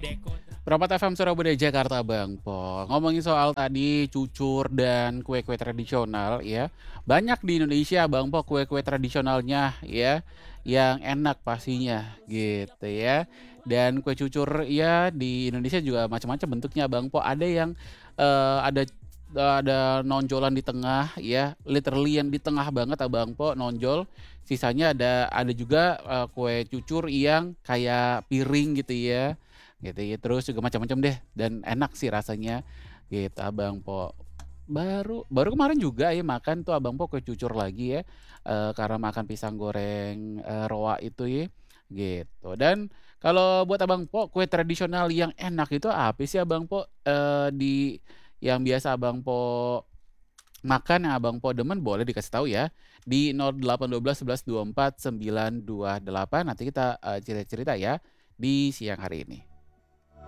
Perapot FM Surabaya Jakarta Bang Po. Ngomongin soal tadi cucur dan kue-kue tradisional ya. Banyak di Indonesia Bang Po kue-kue tradisionalnya ya yang enak pastinya gitu ya. Dan kue cucur ya di Indonesia juga macam-macam bentuknya Bang Po. Ada yang ada nonjolan di tengah ya, literally yang di tengah banget Abang Po nonjol. Sisanya ada juga kue cucur yang kayak piring gitu ya gitu ya, terus juga macam-macam deh dan enak sih rasanya gitu Abang Po. Baru baru kemarin juga ya makan tuh Abang Po kue cucur lagi ya, karena makan pisang goreng, roa itu ya, gitu. Dan kalau buat Abang Po kue tradisional yang enak itu apa sih Abang Po, di yang biasa Abang Po makan yang Abang Po demen boleh dikasih tahu ya, di 0812 11 24 928 nanti kita, cerita-cerita ya di siang hari ini.